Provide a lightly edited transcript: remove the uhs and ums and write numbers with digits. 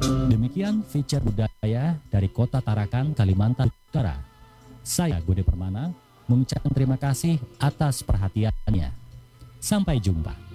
Demikian feature budaya dari Kota Tarakan, Kalimantan Utara. Saya Gode Permana mengucapkan terima kasih atas perhatiannya. Sampai jumpa.